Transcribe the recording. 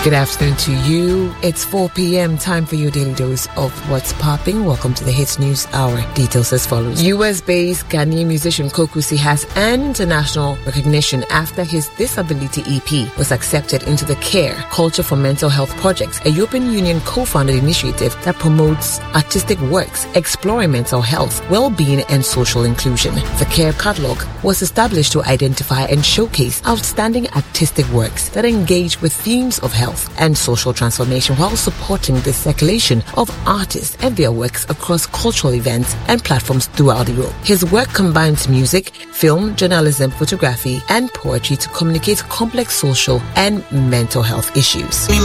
Good afternoon to you. It's 4 p.m. Time for your daily dose of what's popping. Welcome to the Hits News Hour. Details as follows. US-based Ghanaian musician Kokusi has an international recognition after his Disability EP was accepted into the CARE Culture for Mental Health Project, a European Union co-founded initiative that promotes artistic works exploring mental health, well-being and social inclusion. The CARE catalog was established to identify and showcase outstanding artistic works that engage with themes of health and social transformation while supporting the circulation of artists and their works across cultural events and platforms throughout Europe. His work combines music, film, journalism, photography, and poetry to communicate complex social and mental health issues.